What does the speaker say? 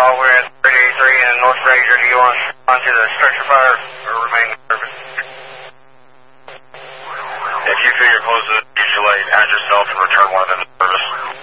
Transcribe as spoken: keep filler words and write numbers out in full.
call with three eighty-three in North Fraser. Do you want onto the structure fire or remain in service? If you feel you're close to the mutual aid, add yourself and return one of them to service.